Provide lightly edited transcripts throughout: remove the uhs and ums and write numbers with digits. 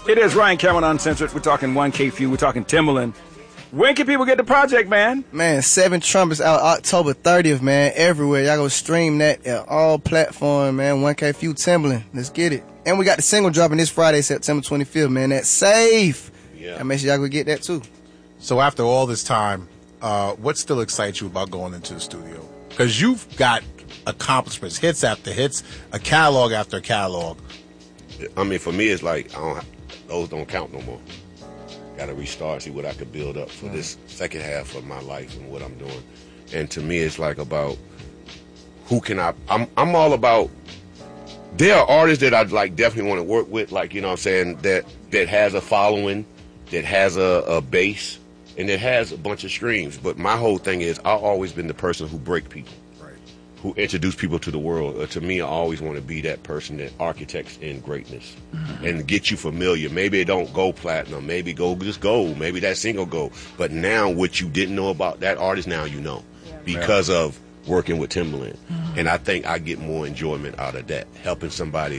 It is Ryan Cameron Uncensored. We're talking 1K Phew. We're talking Timbaland. When can people get the project, man? Man, 7 Trumpets out October 30th, man. Everywhere. Y'all go stream that at all platforms, man. 1K Phew Timbaland. Let's get it. And we got the single dropping this Friday, September 25th, man. That's safe. Yeah. And make sure y'all go get that, too. So after all this time, what still excites you about going into the studio? Because you've got accomplishments, hits after hits, a catalog after a catalog. I mean, for me, it's like those don't count no more. Got to restart, see what I could build up for this second half of my life and what I'm doing. And to me, it's like about who can I'm all about. There are artists that I like definitely want to work with, like, you know what I'm saying, that has a following, that has a base, and that has a bunch of streams. But my whole thing is I've always been the person who break people. Who introduce people to the world. To me, I always want to be that person that architects in greatness and get you familiar. Maybe it don't go platinum. Maybe just gold. Maybe that single gold. But now what you didn't know about that artist, now you know because of working with Timbaland. And I think I get more enjoyment out of that, helping somebody.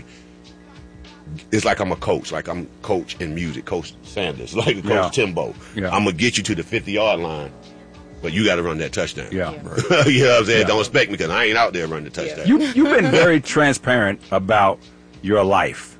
It's like I'm a coach. Like I'm coach in music, Coach Sanders, like Coach Timbo. Yeah. I'm going to get you to the 50-yard line. But you got to run that touchdown. Yeah. You know what I'm saying? Yeah. Don't expect me because I ain't out there running the touchdown. You've been very transparent about your life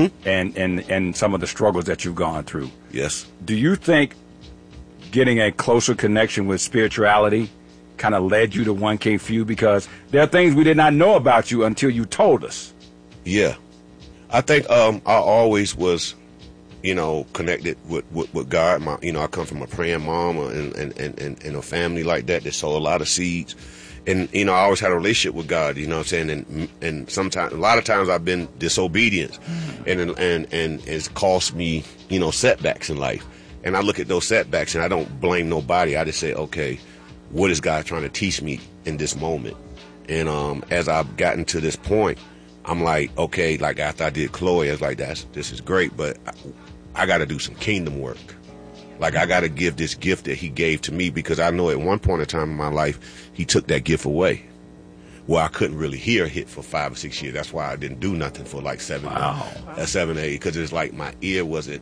and some of the struggles that you've gone through. Yes. Do you think getting a closer connection with spirituality kind of led you to 1K Phew? Because there are things we did not know about you until you told us. Yeah. I think I always was, connected with God. I come from a praying mom and a family like that sowed a lot of seeds. And, I always had a relationship with God, you know what I'm saying? And sometimes, a lot of times I've been disobedient and it's cost me, setbacks in life. And I look at those setbacks and I don't blame nobody. I just say, okay, what is God trying to teach me in this moment? And as I've gotten to this point, I'm like, okay, like after I did Chloe, I was like, this is great, but I got to do some kingdom work. Like I got to give this gift that he gave to me because I know at one point in time in my life, he took that gift away. Well, I couldn't really hear a hit for 5 or 6 years. That's why I didn't do nothing for like 7 or 8, because it's like my ear wasn't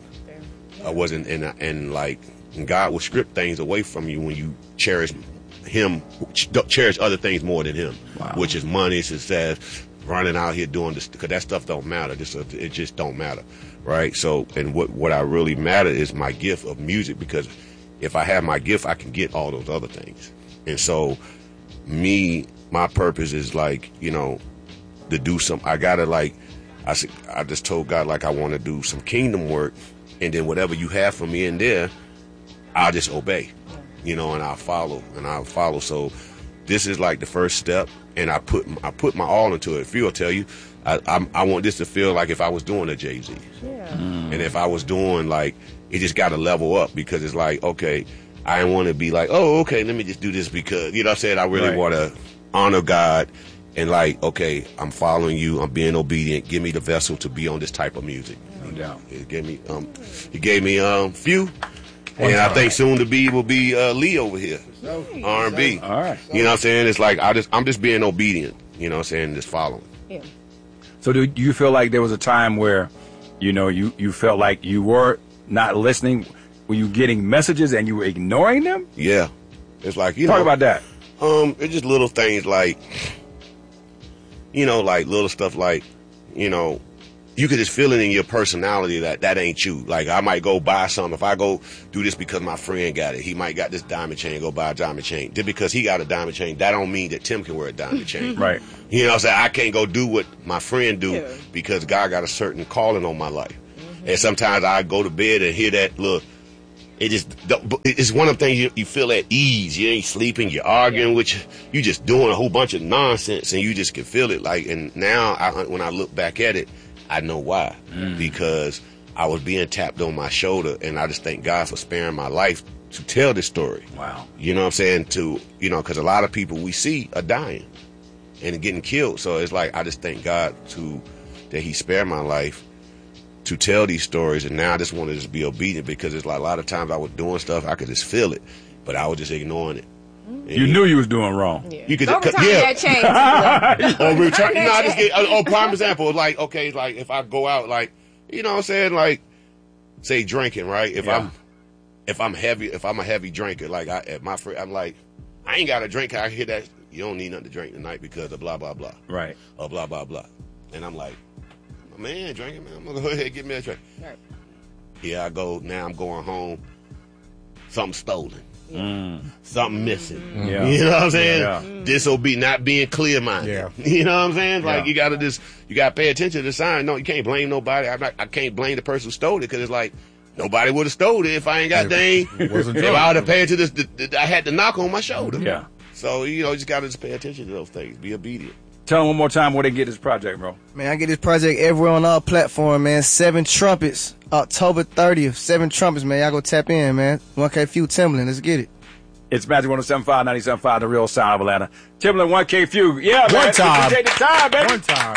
and God will strip things away from you when you cherish him, cherish other things more than him, which is money, success, running out here doing this, because that stuff don't matter. It just don't matter, right? So, and what I really matter is my gift of music, because if I have my gift, I can get all those other things. And so, my purpose is like, to do some. I gotta I just told God I want to do some kingdom work, and then whatever you have for me in there, I'll just obey, and I'll follow. So, this is like the first step. And I put my all into it. Phil will tell you, I want this to feel like if I was doing a Jay-Z. Yeah. And if I was doing it just got to level up, because it's like, okay, I want to be like, oh, okay, let me just do this because, what I'm saying? I really want to honor God and okay, I'm following you. I'm being obedient. Give me the vessel to be on this type of music. No doubt. He gave me Phew. And I think soon to be will be Lee over here, R&B. All right. You know what I'm saying? It's like I'm just being obedient. You know what I'm saying? Just following. Yeah. So do you feel like there was a time where, you felt like you were not listening? Were you getting messages and you were ignoring them? Yeah. It's like talk about that. It's just little things like little stuff like you could just feel it in your personality that ain't you. Like, I might go buy something. If I go do this because my friend got it, he might got this diamond chain, go buy a diamond chain. Just because he got a diamond chain, that don't mean that Tim can wear a diamond chain. Right. You know what I'm saying? I can't go do what my friend do because God got a certain calling on my life. Mm-hmm. And sometimes I go to bed and hear that, look, it's one of the things you feel at ease. You ain't sleeping, you're arguing with you just doing a whole bunch of nonsense, and you just can feel it. And now when I look back at it, I know why. Because I was being tapped on my shoulder, and I just thank God for sparing my life to tell this story. Wow. You know what I'm saying? Because a lot of people we see are dying and getting killed. So it's like, I just thank God that he spared my life to tell these stories. And now I just want to just be obedient, because it's like a lot of times I was doing stuff, I could just feel it, but I was just ignoring it. You knew you was doing wrong. Yeah. You could that change. prime example, like, okay, like if I go out, like, you know what I'm saying, like say drinking, right? If Yeah. I'm a heavy drinker, like I'm like, I ain't got a drink. I hear that you don't need nothing to drink tonight because of blah blah blah, Right. or blah blah blah, and I'm like, man, drinking, man. I'm gonna go ahead and get me a drink. Right. Here I go. Now I'm going home. Something stolen. Something missing. Yeah. You know what I'm saying? Yeah. Disobedient, not being clear-minded. Yeah. You know what I'm saying? Like Yeah. you gotta pay attention to the sign. No, you can't blame nobody. I can't blame the person who stole it because it's like nobody would have stole it if I ain't got dang. Wasn't If drunk. I would have paid to this, I had the knock on my shoulder. Yeah. So you just gotta just pay attention to those things. Be obedient. Tell them one more time where they get this project, bro. Man, I get this project everywhere on all platforms, man. 7 Trumpets, October 30th. 7 Trumpets, man. Y'all go tap in, man. 1K Few Timberland. Let's get it. It's Magic 107.5, 97.5, the real sound of Atlanta. Timberland, 1K Few. Yeah, man. One time. Appreciate the time, baby. One time.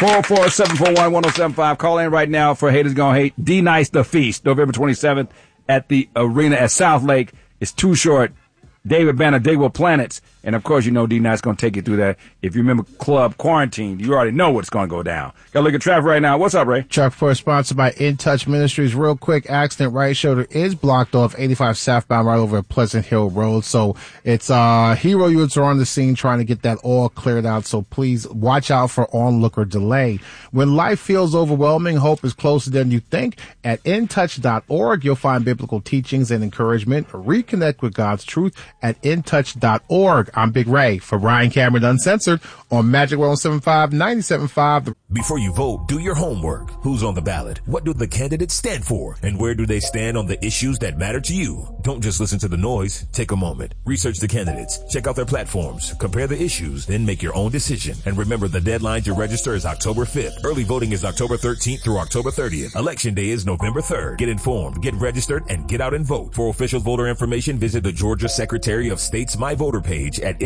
44741-1075. Call in right now for Haters Gonna Hate. D-Nice The Feast, November 27th at the arena at South Lake. It's Too Short. David Banner, Day Will Planets. And of course, you know D-Nice going to take you through that. If you remember Club Quarantine, you already know what's going to go down. Got to look at traffic right now. What's up, Ray? Traffic report sponsored by In Touch Ministries. Real quick, accident right shoulder is blocked off 85 southbound right over Pleasant Hill Road. So it's hero units are on the scene trying to get that all cleared out. So please watch out for onlooker delay. When life feels overwhelming, hope is closer than you think. At intouch.org, you'll find biblical teachings and encouragement. Reconnect with God's truth at intouch.org. I'm Big Ray for Ryan Cameron Uncensored on Magic 107.5, 97.5. Before you vote, do your homework. Who's on the ballot? What do the candidates stand for? And where do they stand on the issues that matter to you? Don't just listen to the noise. Take a moment. Research the candidates. Check out their platforms. Compare the issues. Then make your own decision. And remember, the deadline to register is October 5th. Early voting is October 13th through October 30th. Election day is November 3rd. Get informed, get registered, and get out and vote. For official voter information, visit the Georgia Secretary of State's My Voter page at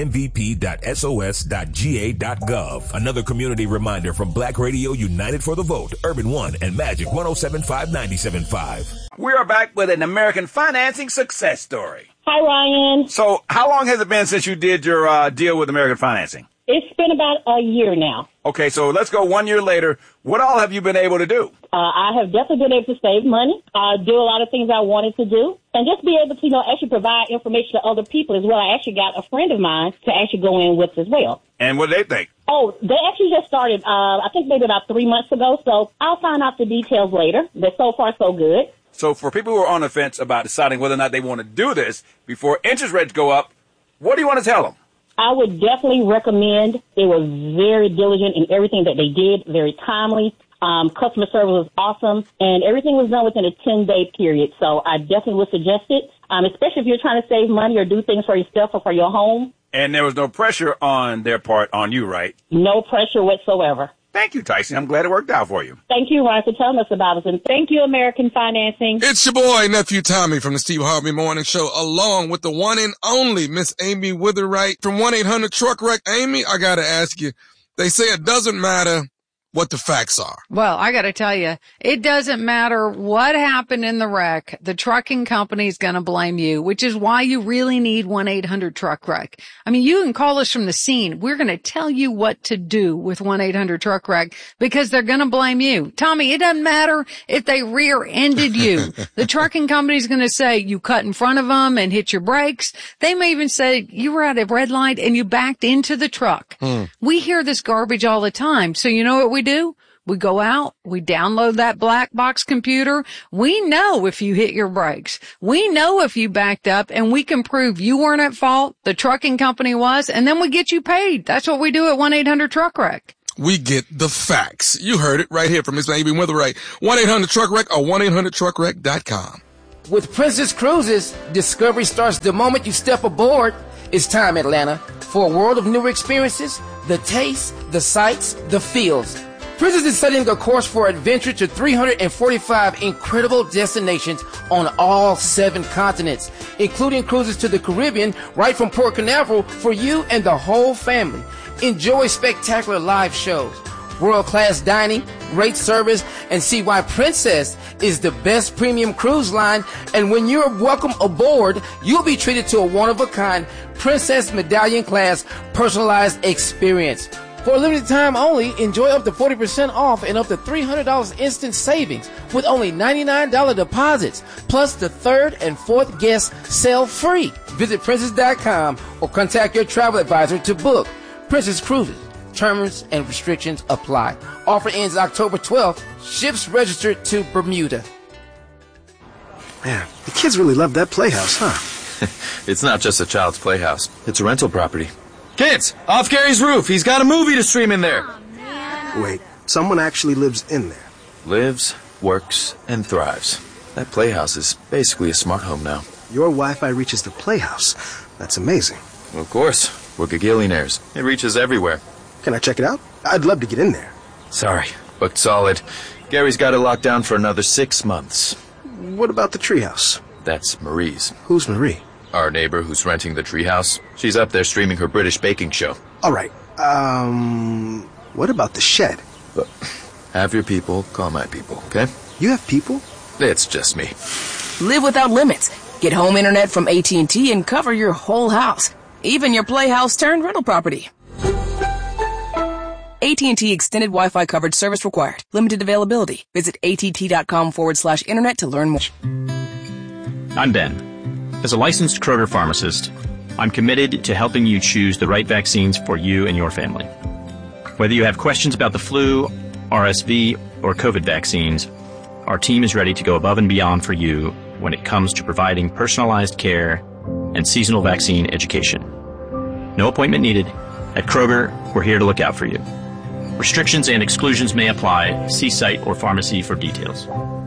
mvp.sos.ga.gov. Another community reminder from Black Radio United for the Vote, Urban One, and Magic 107.5, 97.5. We are back with an American financing success story. Hi, Ryan. So how long has it been since you did your deal with American Financing? It's been about a year now. Okay, so let's go 1 year later. What all have you been able to do? I have definitely been able to save money, do a lot of things I wanted to do, and just be able to, actually provide information to other people as well. I actually got a friend of mine to actually go in with as well. And what do they think? Oh, they actually just started, I think maybe about 3 months ago, so I'll find out the details later. But so far, so good. So for people who are on the fence about deciding whether or not they want to do this before interest rates go up, what do you want to tell them? I would definitely recommend. They were very diligent in everything that they did, very timely. Customer service was awesome, and everything was done within a 10-day period. So I definitely would suggest it, especially if you're trying to save money or do things for yourself or for your home. And there was no pressure on their part on you, right? No pressure whatsoever. Thank you, Tyson. I'm glad it worked out for you. Thank you, Ryan, for telling us about us, and thank you, American Financing. It's your boy, Nephew Tommy from the Steve Harvey Morning Show, along with the one and only Miss Amy Witherwright from 1-800-TRUCK-WRECK. Amy, I gotta ask you, they say it doesn't matter what the facts are. Well, I got to tell you, it doesn't matter what happened in the wreck. The trucking company is going to blame you, which is why you really need 1-800-TRUCK-WRECK. I mean, you can call us from the scene. We're going to tell you what to do with 1-800-TRUCK-WRECK because they're going to blame you. Tommy, it doesn't matter if they rear-ended you. The trucking company is going to say you cut in front of them and hit your brakes. They may even say you were at a red light and you backed into the truck. We hear this garbage all the time. So you know what we do? We go out, we download that black box computer. We know if you hit your brakes. We know if you backed up, and we can prove you weren't at fault, the trucking company was, and then we get you paid. That's what we do at 1-800-TRUCK-WRECK. We get the facts. You heard it right here from Miss Amy Witherwright. 1-800-TRUCK-WRECK or 1-800-TRUCKWRECK.com. With Princess Cruises, discovery starts the moment you step aboard. It's time, Atlanta, for a world of new experiences, the tastes, the sights, the feels. Princess is setting a course for adventure to 345 incredible destinations on all 7 continents, including cruises to the Caribbean right from Port Canaveral for you and the whole family. Enjoy spectacular live shows, world-class dining, great service, and see why Princess is the best premium cruise line. And when you're welcome aboard, you'll be treated to a one-of-a-kind Princess Medallion class personalized experience. For a limited time only, enjoy up to 40% off and up to $300 instant savings with only $99 deposits. Plus the third and fourth guests sell free. Visit Princess.com or contact your travel advisor to book. Princess Cruises. Terms and restrictions apply. Offer ends October 12th. Ships registered to Bermuda. Man, the kids really love that playhouse, huh? It's not just a child's playhouse. It's a rental property. Kids, off Gary's roof. He's got a movie to stream in there. Wait, someone actually lives in there? Lives, works, and thrives. That playhouse is basically a smart home now. Your Wi-Fi reaches the playhouse. That's amazing. Of course. We're gagillionaires. It reaches everywhere. Can I check it out? I'd love to get in there. Sorry, booked solid. Gary's got it locked down for another 6 months. What about the treehouse? That's Marie's. Who's Marie? Our neighbor who's renting the treehouse. She's up there streaming her British baking show. All right. What about the shed? Have your people call my people, okay? You have people? It's just me. Live without limits. Get home internet from AT&T and cover your whole house. Even your playhouse turned rental property. AT&T Extended Wi-Fi coverage service required. Limited availability. Visit att.com/internet to learn more. I'm Ben. As a licensed Kroger pharmacist, I'm committed to helping you choose the right vaccines for you and your family. Whether you have questions about the flu, RSV, or COVID vaccines, our team is ready to go above and beyond for you when it comes to providing personalized care and seasonal vaccine education. No appointment needed. At Kroger, we're here to look out for you. Restrictions and exclusions may apply. See site or pharmacy for details.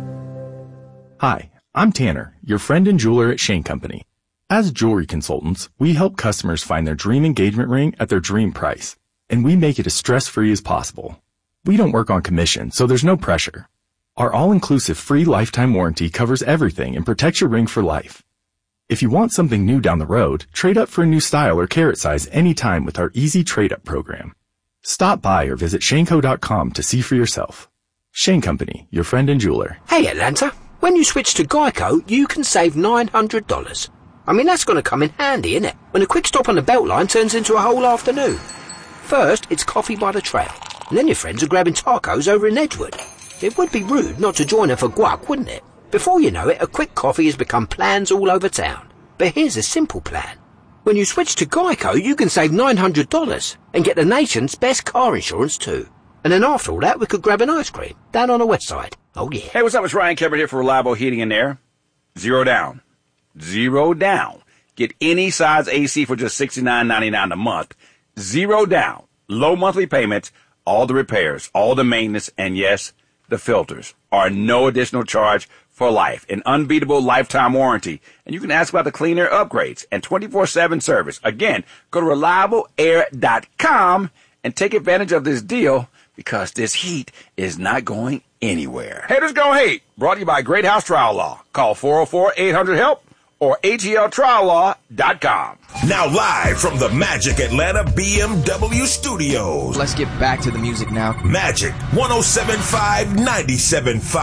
Hi, I'm Tanner, your friend and jeweler at Shane Company. As jewelry consultants, we help customers find their dream engagement ring at their dream price, and we make it as stress-free as possible. We don't work on commission, so there's no pressure. Our all-inclusive free lifetime warranty covers everything and protects your ring for life. If you want something new down the road, trade up for a new style or carat size anytime with our easy trade-up program. Stop by or visit shaneco.com to see for yourself. Shane Company, your friend and jeweler. Hey, Atlanta. When you switch to Geico, you can save $900. I mean, that's going to come in handy, innit? When a quick stop on the Beltline turns into a whole afternoon. First, it's coffee by the trail, and then your friends are grabbing tacos over in Edgewood. It would be rude not to join them for guac, wouldn't it? Before you know it, a quick coffee has become plans all over town. But here's a simple plan. When you switch to Geico, you can save $900 and get the nation's best car insurance too. And then after all that, we could grab an ice cream down on the west side. Oh, yeah. Hey, what's up? It's Ryan Kemper here for Reliable Heating and Air. Zero down. Zero down. Get any size AC for just $69.99 a month. Zero down. Low monthly payments, all the repairs, all the maintenance, and yes, the filters are no additional charge for life. An unbeatable lifetime warranty. And you can ask about the clean air upgrades and 24/7 service. Again, go to reliableair.com and take advantage of this deal because this heat is not going anywhere. Haters Gonna Hate, brought to you by Great House Trial Law. Call 404-800-HELP or ATLTrialLaw.com. Now live from the Magic Atlanta BMW Studios. Let's get back to the music now. Magic 107.5, 97.5.